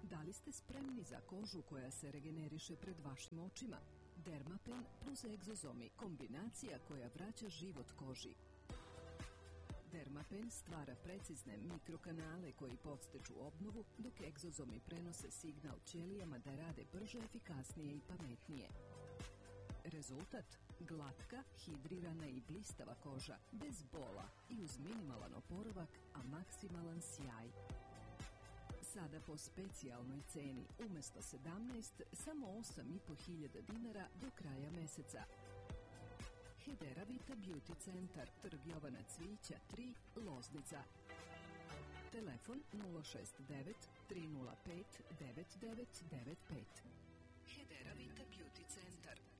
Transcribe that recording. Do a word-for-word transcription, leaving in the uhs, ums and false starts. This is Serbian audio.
Da li ste spremni za kožu koja se regeneriše pred vašim očima? Dermapen plus egzozomi, kombinacija koja vraća život koži. Dermapen stvara precizne mikrokanale koji podstiču obnovu, dok egzozomi prenose signal ćelijama da rade brže, efikasnije i pametnije. Rezultat? Glatka, hidrirana i blistava koža, bez bola i uz minimalan oporavak, a maksimalan sjaj. Sada po specijalnoj ceni, umesto sedamnaest, samo osam i po hiljada dinara do kraja meseca. Hederavita Beauty Centar, Trg Jovana Cvijića, tri, Loznica. Telefon nula šest devet tri nula pet devet devet devet pet. Hederavita Beauty Centar.